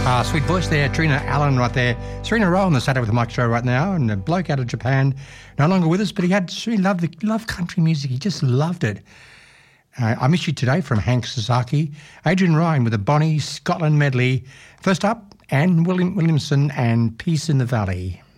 Sweet voice there, Trina Allen right there. Serena Rowe on the Saturday with the Mike show right now, and a bloke out of Japan, no longer with us, but he loved country music. He just loved it. I Miss You Today from Hank Sasaki. Adrian Ryan with a Bonnie Scotland medley. First up, Anne Williamson and Peace in the Valley.